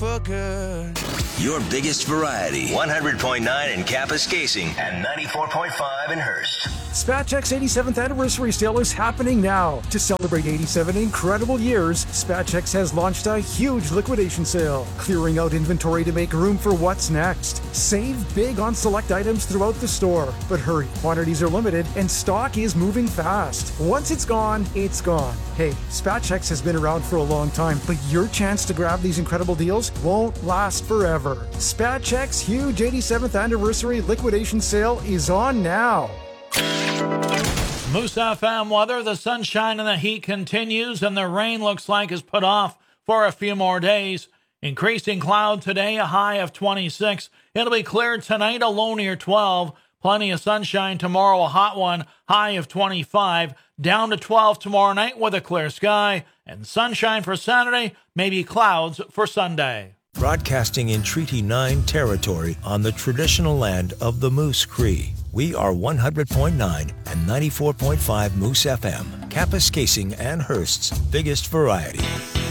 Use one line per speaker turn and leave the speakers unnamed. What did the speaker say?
for good.
Your biggest variety. 100.9 in Kappas Casing and 94.5 in Hearst.
Spatchek's 87th anniversary sale is happening now. To celebrate 87 incredible years, Spatchek's has launched a huge liquidation sale, clearing out inventory to make room for what's next. Save big on select items throughout the store. But hurry, quantities are limited and stock is moving fast. Once it's gone, it's gone. Hey, Spatchek's has been around for a long time, but your chance to grab these incredible deals won't last forever. Spatchek's huge 87th anniversary liquidation sale is on now.
Moose FM weather, the sunshine and the heat continues, and the rain looks like is put off for a few more days. Increasing cloud today, a high of 26. It'll be cleared tonight, a low near 12. Plenty of sunshine tomorrow, a hot one, high of 25. Down to 12 tomorrow night with a clear sky. And sunshine for Saturday, maybe clouds for Sunday.
Broadcasting in Treaty 9 territory on the traditional land of the Moose Cree. We are 100.9 and 94.5 Moose FM, Kappas Casing and Hearst's biggest variety.